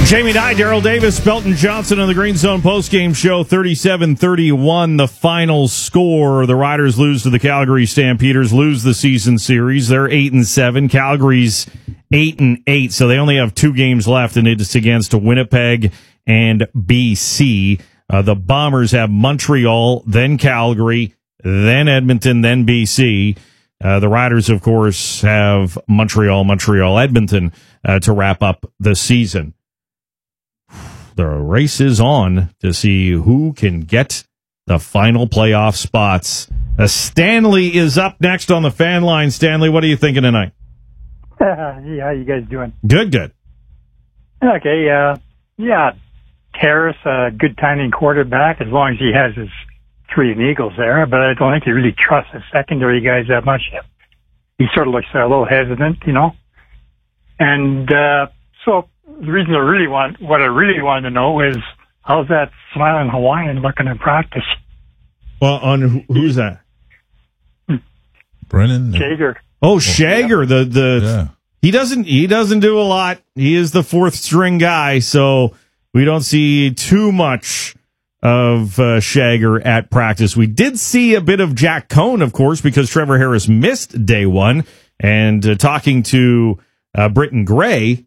Jamie Nye, Daryl Davis, Belton Johnson on the Green Zone postgame show, 37-31, the final score. The Riders lose to the Calgary Stampeders, lose the season series. They're 8-7. Calgary's 8-8, so they only have 2 games left, and it's against Winnipeg and BC. The Bombers have Montreal, then Calgary, then Edmonton, then BC. The Riders, of course, have Montreal, Edmonton to wrap up the season. The race is on to see who can get the final playoff spots. Stanley is up next on the fan line. Stanley, what are you thinking tonight? Yeah, how you guys doing? Good. Okay, Harris, a good timing quarterback, as long as he has his three Eagles there, but I don't think he really trusts the secondary guys that much. He sort of looks a little hesitant, And so the reason what I really wanted to know is, how's that smiling Hawaiian looking in practice? Well, on who's that? Brennan Shager. Oh, Shager. Yeah. He doesn't do a lot. He is the fourth string guy, so we don't see too much of Shager at practice. We did see a bit of Jack Cohn, of course, because Trevor Harris missed day one. And talking to Britton Gray,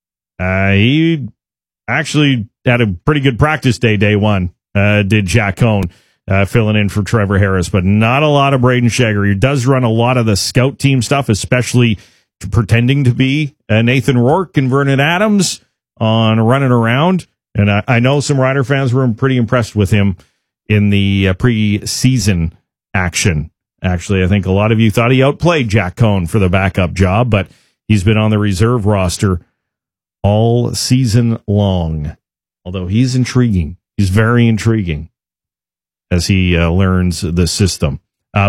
he actually had a pretty good practice day one, did Jack Cohn, filling in for Trevor Harris, but not a lot of Braden Shager. He does run a lot of the scout team stuff, especially pretending to be Nathan Rourke and Vernon Adams on running around. And I know some Rider fans were pretty impressed with him in the preseason action. Actually, I think a lot of you thought he outplayed Jack Cohn for the backup job, but he's been on the reserve roster all season long. Although he's intriguing. He's very intriguing as he learns the system.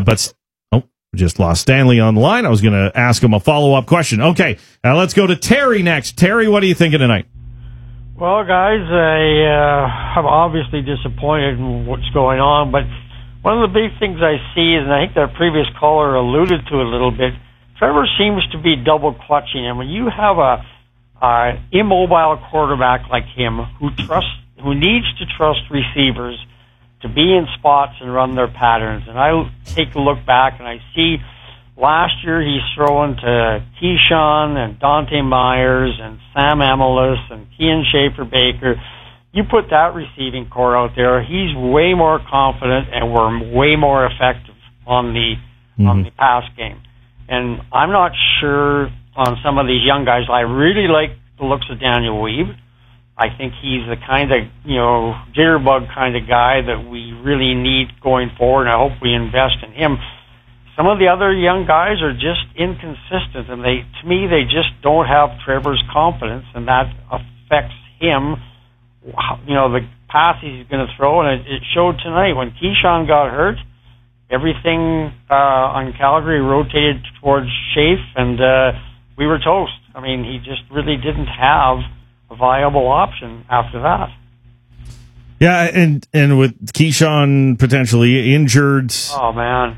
Just lost Stanley on the line. I was going to ask him a follow-up question. Okay, let's go to Terry next. Terry, what are you thinking tonight? Well, guys, I'm obviously disappointed in what's going on, but one of the big things I see is, and I think our previous caller alluded to it a little bit, Trevor seems to be double clutching. And when you have a immobile quarterback like him who needs to trust receivers to be in spots and run their patterns, and I take a look back and I see last year he's throwing to Keyshawn and Dante Myers and Sam Amelis and Kian Schaefer-Baker. You put that receiving core out there, he's way more confident and we're way more effective on the pass game. And I'm not sure on some of these young guys. I really like the looks of Daniel Weeb. I think he's the kind of, jitterbug kind of guy that we really need going forward, and I hope we invest in him. Some of the other young guys are just inconsistent, and to me, they just don't have Trevor's confidence, and that affects him. The pass he's going to throw, and it showed tonight when Keyshawn got hurt. Everything on Calgary rotated towards Schaefer, and we were toast. I mean, he just really didn't have a viable option after that. Yeah, and with Keyshawn potentially injured, oh man,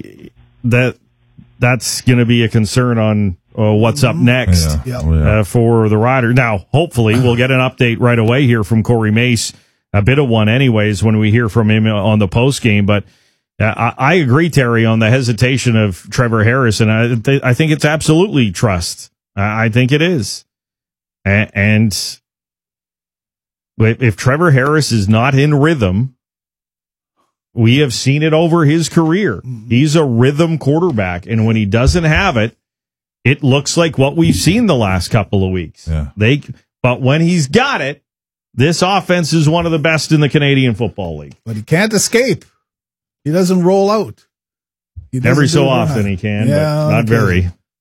that's going to be a concern on what's up next for the Riders. Now, hopefully, we'll get an update right away here from Corey Mace, a bit of one, anyways, when we hear from him on the post game. But I agree, Terry, on the hesitation of Trevor Harris, and I think it's absolutely trust. I think it is. And if Trevor Harris is not in rhythm, we have seen it over his career. He's a rhythm quarterback, and when he doesn't have it, it looks like what we've seen the last couple of weeks. Yeah. But when he's got it, this offense is one of the best in the Canadian Football League. But he can't escape. He doesn't roll out. Every so often he can, but not very.